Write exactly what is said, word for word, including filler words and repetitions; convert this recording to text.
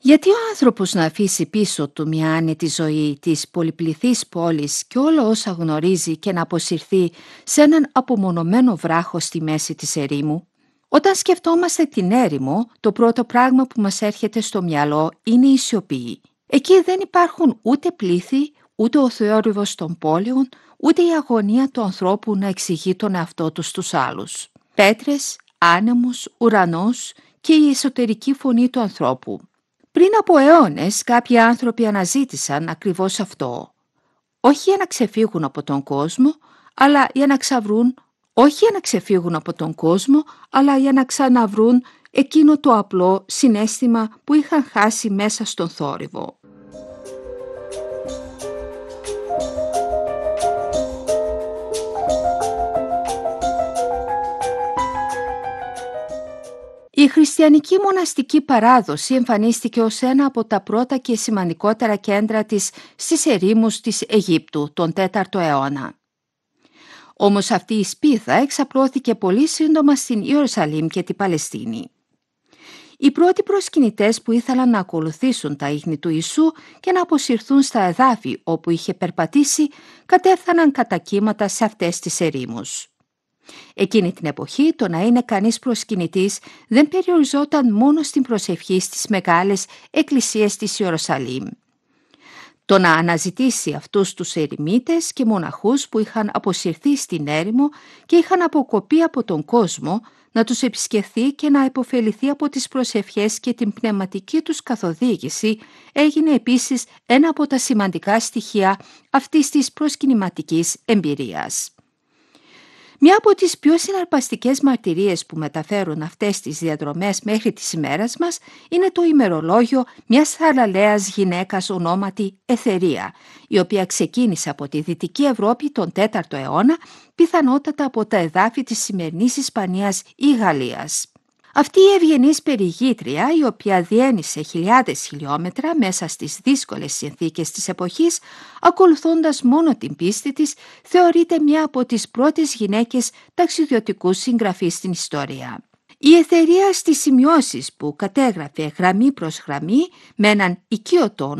Γιατί ο άνθρωπος να αφήσει πίσω του μια άνετη ζωή της πολυπληθής πόλης και όλα όσα γνωρίζει και να αποσυρθεί σε έναν απομονωμένο βράχο στη μέση της ερήμου? Όταν σκεφτόμαστε την έρημο, το πρώτο πράγμα που μας έρχεται στο μυαλό είναι η σιωπή. Εκεί δεν υπάρχουν ούτε πλήθη, ούτε ο θόρυβος των πόλεων, ούτε η αγωνία του ανθρώπου να εξηγεί τον εαυτό του στους άλλους. Πέτρες, άνεμος, ουρανός και η εσωτερική φωνή του ανθρώπου. Πριν από αιώνες κάποιοι άνθρωποι αναζήτησαν ακριβώς αυτό. Όχι για να ξεφύγουν από τον κόσμο, αλλά για να ξαβρούν, όχι για να ξεφύγουν από τον κόσμο, αλλά για να ξαναβρούν εκείνο το απλό συναίσθημα που είχαν χάσει μέσα στον θόρυβο. Η χριστιανική μοναστική παράδοση εμφανίστηκε ως ένα από τα πρώτα και σημαντικότερα κέντρα της στις ερήμους της Αιγύπτου τον τέταρτο αιώνα. Όμως αυτή η σπίθα εξαπλώθηκε πολύ σύντομα στην Ιερουσαλήμ και την Παλαιστίνη. Οι πρώτοι προσκυνητές που ήθελαν να ακολουθήσουν τα ίχνη του Ιησού και να αποσυρθούν στα εδάφη όπου είχε περπατήσει, κατέφθαναν κατά κύματα σε αυτές τις ερήμους. Εκείνη την εποχή το να είναι κανείς προσκυνητής δεν περιοριζόταν μόνο στην προσευχή στις μεγάλες εκκλησίες της Ιερουσαλήμ. Το να αναζητήσει αυτούς τους ερημίτες και μοναχούς που είχαν αποσυρθεί στην έρημο και είχαν αποκοπεί από τον κόσμο, να τους επισκεφθεί και να επωφεληθεί από τις προσευχές και την πνευματική τους καθοδήγηση, έγινε επίσης ένα από τα σημαντικά στοιχεία αυτής της προσκυνηματικής εμπειρίας. Μια από τις πιο συναρπαστικές μαρτυρίες που μεταφέρουν αυτές τις διαδρομές μέχρι τις ημέρας μας είναι το ημερολόγιο μιας θαραλέας γυναίκας ονόματι Εθερία, η οποία ξεκίνησε από τη Δυτική Ευρώπη τον τέταρτο αιώνα, πιθανότατα από τα εδάφη της σημερινής Ισπανίας ή Γαλλίας. Αυτή η ευγενής περιηγήτρια, η οποία διένυσε χιλιάδες χιλιόμετρα μέσα στις δύσκολες συνθήκες της εποχής, ακολουθώντας μόνο την πίστη της, θεωρείται μια από τις πρώτες γυναίκες ταξιδιωτικού συγγραφείς στην ιστορία. Η Εθερία στις σημειώσεις που κατέγραφε γραμμή προς γραμμή με έναν οικείο τόνο